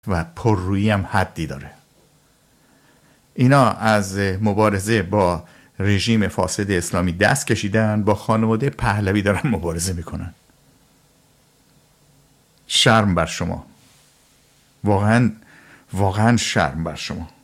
و پررویی هم حدی داره. اینا از مبارزه با رژیم فاسد اسلامی دست کشیدن، با خانواده پهلوی دارن مبارزه میکنن. شرم بر شما، واقعا شرم بر شما.